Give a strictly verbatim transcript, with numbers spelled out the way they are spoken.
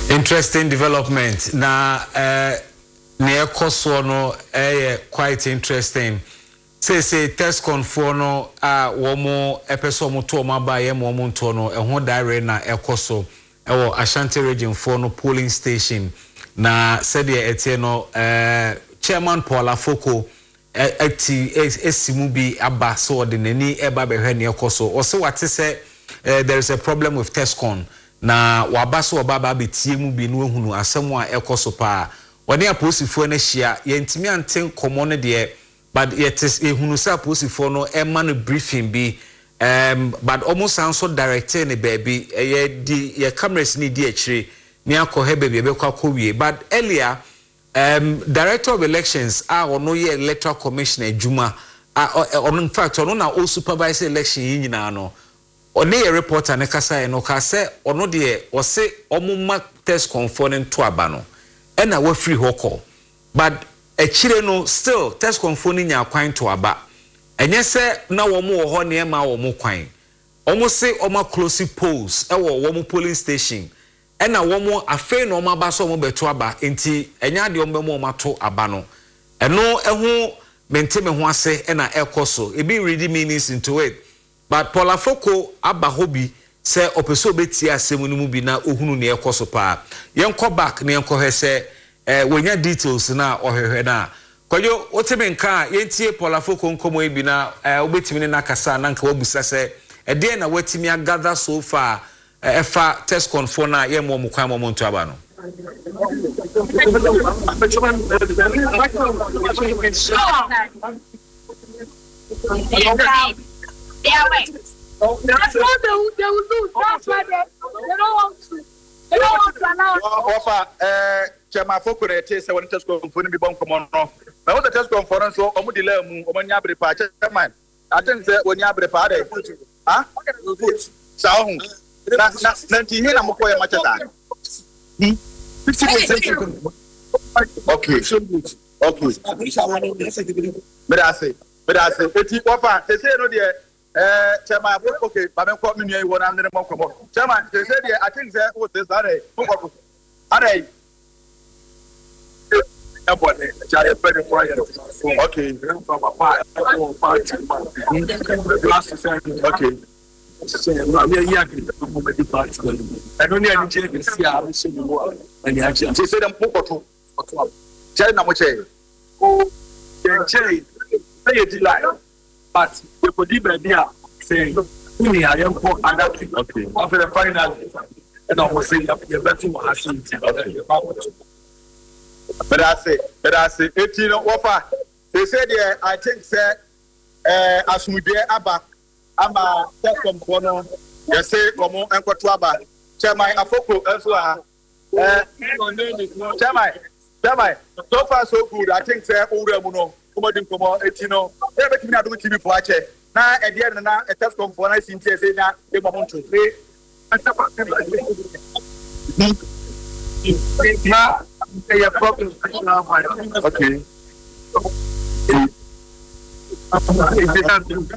Interesting development. Na uh near Koso no eh quite interesting. Say say Tescon for no ah womo epeso mo to ma ba ye mo mo to no ehon direct na ekoso ewo Ashanti region for no polling station na said ye etie no eh chairman Paul Afoko eti esimu bi aba so de nani eba behwe ne ekoso o se wate say there is a problem with Tescon na waba so baba betie mu bi no ehunu asemu a ekoso pa wani aposifo na hia ye ntimi anten komo ne de but yet is ehunu sa aposifo no e ma no briefing bi um but almost also director ne baby ye di ye cameras ni di akire ni akọ he baby be kwa kowie but earlier um director of elections a ono ye electoral commissioner Juma on in fact ono na all supervise election yi nyina no one ye reporter ne kasa no ka se ono de o se omuma test conforming to aba no e na wa free hoko but echire no still test conforming nya kwan to aba enye se na wo mo ho ne ma wo mo kwan omo se omo close polls e wo wo mo polling station e na wo mo afa na omo aba so omo beto aba enti enya de omo mo mato aba no eno ehu menteme ho ase e na ekoso e be ready meanings into it but Paul Afoko aba hobi se opeso beti asemu no mu bi na ohunu ne ekoso pa yenko back ne yenko he se eh wonya details na ohwehwe na kwayo oteme nka yentie Paul Afoko nkomo e bi na eh obetimi ne nakasa na nka wabusa se e de na watimi agather so far eh fa test confirm na ye mo mo kwan mo nto aba no Yeah, wait. That's what they will, they will do. That's why they, they don't want to. They don't want to announce. Ofa, eh, Chairman Afoko na tell say when test conference be bon come on no. But what the test conference so omo delay mu omo nya prepare chairman. I think say when nya prepare dey. Ah? Sa hu. Na na na ti he na mo ko ya match ta. fifty percent. Okay. Okay. But I say, but I say, eti ofa, they say no there. Eh, Chairman, okay, but I'm coming here. What I'm doing, more come on. Chairman, they said, I think that what is that? Are they? Okay. Okay. So no, we are here to make the party. I don't need any change. See, I'm saying more. And actually, they said I'm poor. Chairman, I'm saying. Oh, change. Say it like. But we could even be saying, "We are young for other people." Okay. After the final, and I was saying, "You're betting on us." But I say, but I say, eighteen offer. They said, "Yeah, I think, sir, eh, as we there, Abba, Abba, test from corner. They say, come on, and go to Abba. Chairman, Afoko, as well. Eh, Chairman, Chairman. So far, so good. I think, sir, Uramuno." Come on, eighteen. No, every time I do T V for watch. Now, at the end, now a test conference in T S A. Now, they want to play. Now, they have problems. Okay.